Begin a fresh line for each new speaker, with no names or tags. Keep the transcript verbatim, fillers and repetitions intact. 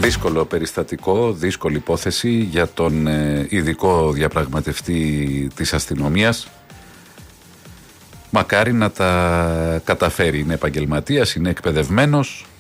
δύσκολο περιστατικό, δύσκολη υπόθεση για τον ειδικό διαπραγματευτή της αστυνομίας. Μακάρι να τα καταφέρει. Είναι επαγγελματίας, είναι εκπαιδευμένος